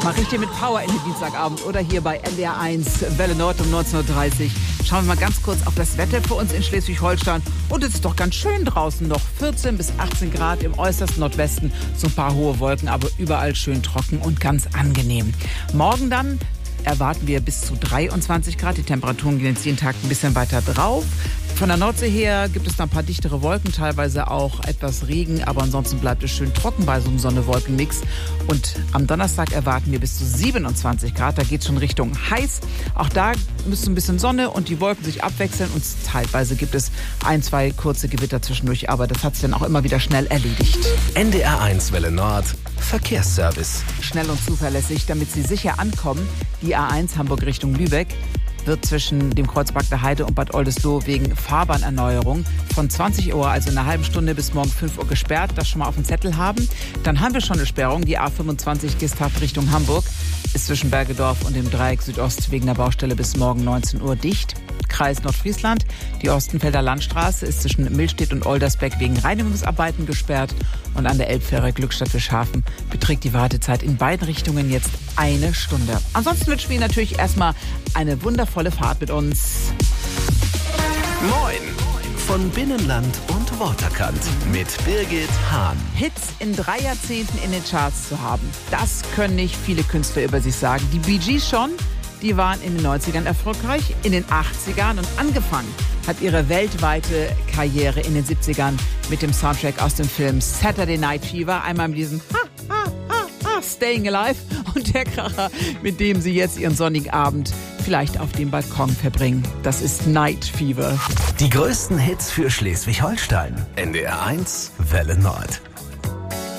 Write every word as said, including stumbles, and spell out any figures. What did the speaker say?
Mal richtig mit Power in den Dienstagabend oder hier bei N D R eins Welle Nord um neunzehn Uhr dreißig. Schauen wir mal ganz kurz auf das Wetter für uns in Schleswig-Holstein. Und es ist doch ganz schön draußen noch. vierzehn bis achtzehn Grad im äußersten Nordwesten. So ein paar hohe Wolken, aber überall schön trocken und ganz angenehm. Morgen dann erwarten wir bis zu dreiundzwanzig Grad. Die Temperaturen gehen jetzt jeden Tag ein bisschen weiter drauf. Von der Nordsee her gibt es noch ein paar dichtere Wolken, teilweise auch etwas Regen, aber ansonsten bleibt es schön trocken bei so einem Sonne-Wolken-Mix. Und am Donnerstag erwarten wir bis zu siebenundzwanzig Grad, da geht es schon Richtung heiß. Auch da müsste ein bisschen Sonne und die Wolken sich abwechseln und teilweise gibt es ein, zwei kurze Gewitter zwischendurch, aber das hat sich dann auch immer wieder schnell erledigt. N D R eins Welle Nord, Verkehrsservice. Schnell und zuverlässig, damit Sie sicher ankommen, die A eins Hamburg Richtung Lübeck wird zwischen dem Kreuzberg der Heide und Bad Oldesloe wegen Fahrbahnerneuerung von zwanzig Uhr, also in einer halben Stunde bis morgen fünf Uhr gesperrt. Das schon mal auf dem Zettel haben. Dann haben wir schon eine Sperrung. Die A fünfundzwanzig Gisthaft Richtung Hamburg ist zwischen Bergedorf und dem Dreieck Südost wegen der Baustelle bis morgen neunzehn Uhr dicht. Kreis Nordfriesland. Die Ostenfelder Landstraße ist zwischen Millstedt und Oldersbeck wegen Reinigungsarbeiten gesperrt. Und an der Elbfähre Glückstadt-Wilshafen beträgt die Wartezeit in beiden Richtungen jetzt eine Stunde. Ansonsten wünschen wir Ihnen natürlich erstmal eine wundervolle Fahrt mit uns. Moin! Von Binnenland und Waterkant mit Birgit Hahn. Hits in drei Jahrzehnten in den Charts zu haben, das können nicht viele Künstler über sich sagen. Die Bee Gees schon. Die waren in den neunzigern erfolgreich, in den achtzigern und angefangen hat ihre weltweite Karriere in den siebzigern mit dem Soundtrack aus dem Film Saturday Night Fever. Einmal mit diesem ha, ha, ha, ha, Staying Alive und der Kracher, mit dem sie jetzt ihren sonnigen Abend vielleicht auf dem Balkon verbringen. Das ist Night Fever. Die größten Hits für Schleswig-Holstein. N D R eins Welle Nord.